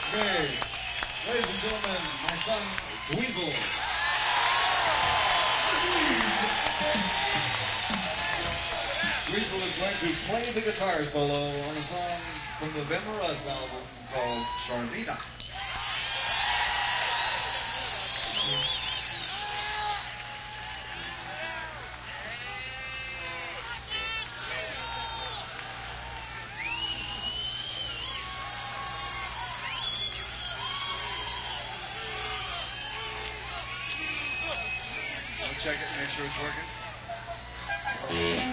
Okay, ladies and gentlemen, my son, Dweezil. Dweezil is going to play the guitar solo on a song from the Them or Us album called Charlena. Check it, make sure it's working.